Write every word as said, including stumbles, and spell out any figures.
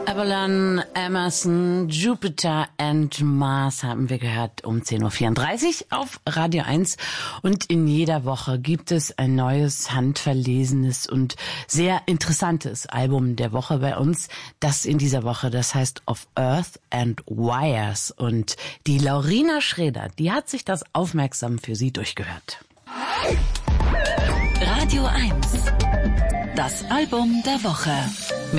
Avalon, Emerson, Jupiter and Mars haben wir gehört um zehn Uhr vierunddreißig auf Radio eins. Und in jeder Woche gibt es ein neues, handverlesenes und sehr interessantes Album der Woche bei uns. Das in dieser Woche, das heißt Of Earth and Wires. Und die Laurina Schreder, die hat sich das aufmerksam für Sie durchgehört. Radio eins. Das Album der Woche.